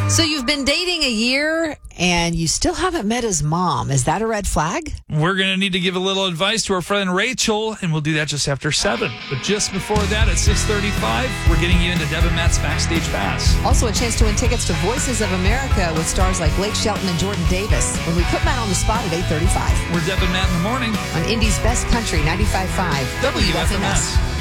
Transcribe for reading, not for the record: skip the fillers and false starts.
So you've been dating a year and you still haven't met his mom. Is that a red flag? We're going to need to give a little advice to our friend Rachel, and we'll do that just after 7. But just before that, at 6:35, we're getting you into Deb and Matt's Backstage Pass. Also a chance to win tickets to Voices of America with stars like Blake Shelton and Jordan Davis when we put Matt on the spot at 8:35. We're Deb and Matt in the morning On Indy's Best Country, 95.5 WFMS.